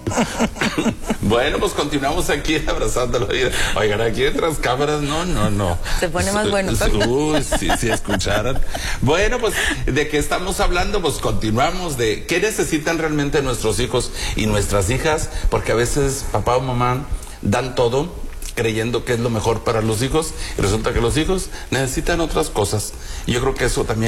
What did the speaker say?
Bueno, pues continuamos aquí abrazando la vida. Oigan, aquí otras cámaras, no. Se pone más bueno. Uy, si escucharan. Bueno, pues, ¿de qué estamos hablando? Pues continuamos de qué necesitan realmente nuestros hijos y nuestras hijas, porque a veces papá o mamá dan todo creyendo que es lo mejor para los hijos y resulta que los hijos necesitan otras cosas. Y yo creo que eso también